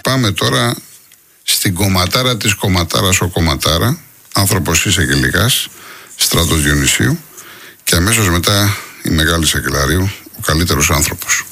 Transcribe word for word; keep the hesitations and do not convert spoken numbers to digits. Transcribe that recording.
πάμε τώρα στην κομματάρα της κομματάρας ο κομματάρα, άνθρωπος είσαι και λιγάς, Στράτος Διονυσίου, και αμέσως μετά η Μεγάλη Σακελαρίου, ο καλύτερος άνθρωπος.